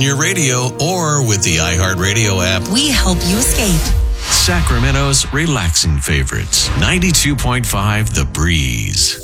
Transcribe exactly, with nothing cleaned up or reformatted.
on your radio or with the iHeartRadio app. We help you escape. Sacramento's relaxing favorites. ninety-two point five The Breeze.